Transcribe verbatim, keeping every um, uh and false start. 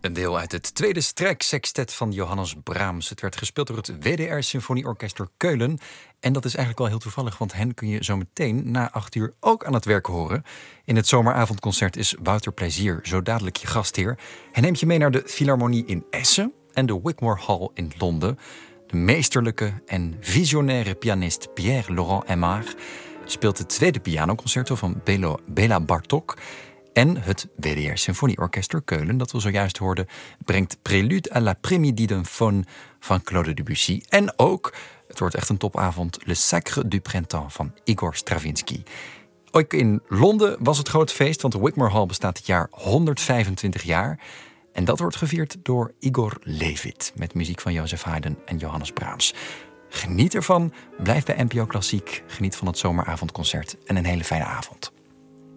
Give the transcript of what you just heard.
Een deel uit het tweede strijksextet van Johannes Brahms. Het werd gespeeld door het W D R Symfonieorkester Keulen. En dat is eigenlijk wel heel toevallig, want hen kun je zo meteen na acht uur ook aan het werk horen. In het zomeravondconcert is Wouter Plezier zo dadelijk je gastheer. Hij neemt je mee naar de Philharmonie in Essen en de Wigmore Hall in Londen. De meesterlijke en visionaire pianist Pierre-Laurent Aimard speelt het tweede pianoconcerto van Belo, Béla Bartók. En het W D R Symfonieorkester Keulen, dat we zojuist hoorden, brengt Prélude à l'après-midi d'un faune van Claude Debussy. En ook, het wordt echt een topavond, Le Sacre du Printemps van Igor Stravinsky. Ook in Londen was het groot feest, want de Wigmore Hall bestaat dit jaar honderdvijfentwintig jaar. En dat wordt gevierd door Igor Levit, met muziek van Joseph Haydn en Johannes Brahms. Geniet ervan, blijf bij N P O Klassiek, geniet van het zomeravondconcert en een hele fijne avond.